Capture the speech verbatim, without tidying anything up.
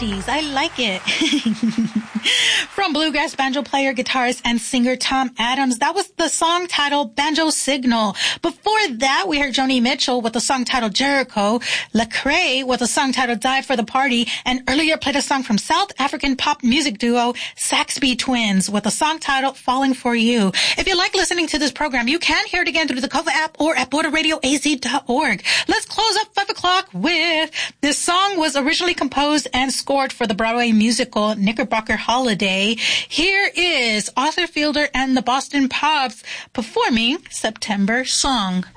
eighties. I like it. From bluegrass banjo player, guitarist, and singer Tom Adams, that was the song titled Banjo Signal. Before that, we heard Joni Mitchell with the song titled Jericho, Lecrae with a song titled Die for the Party, and earlier played a song from South African pop music duo Saxby Twins with a song titled Falling for You. If you like listening to this program, you can hear it again through the Kova app or at border radio a z dot org. Let's close up five o'clock with this song was originally composed and scored for the Broadway musical Knickerbocker Holiday. Here is Arthur Fielder and the Boston Pops performing September Song.